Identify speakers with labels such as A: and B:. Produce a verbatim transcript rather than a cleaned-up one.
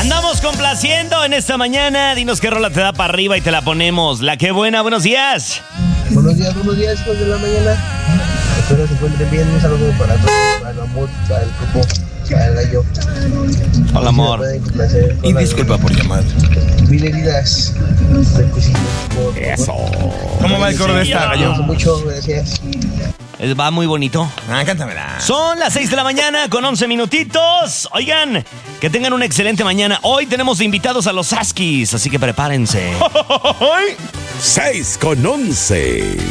A: Andamos complaciendo en esta mañana. Dinos qué rola te da para arriba y te la ponemos. La que buena, buenos días.
B: Buenos días, buenos días, hijos de la mañana. Espero se encuentren bien. Un saludo para todos, para el amor, para el coco, para el gallo.
A: Hola, amor.
C: Y disculpa por llamar.
B: Mil heridas.
A: Eso.
C: ¿Cómo va el coro de esta, gallo?
B: Mucho, gracias.
A: Va muy bonito.
C: Ah, cántamela.
A: Son las seis de la mañana con once minutitos. Oigan, que tengan una excelente mañana. Hoy tenemos invitados a los Huskies, así que prepárense.
D: seis con once.